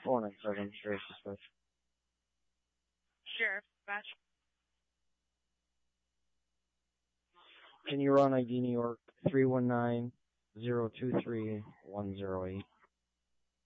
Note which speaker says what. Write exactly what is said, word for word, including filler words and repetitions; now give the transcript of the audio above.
Speaker 1: four nine seven, Sheriff's Dispatch.
Speaker 2: Sheriff Dispatch.
Speaker 1: Can you run I D New York three one nine zero two three one zero eight?